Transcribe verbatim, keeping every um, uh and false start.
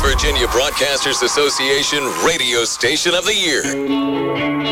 Virginia Broadcasters Association Radio Station of the Year.